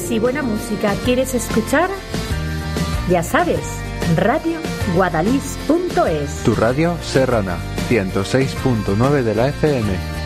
y buena música quieres escuchar, ya sabes, radioguadalix.es. Tu radio serrana, 106.9 de la FM.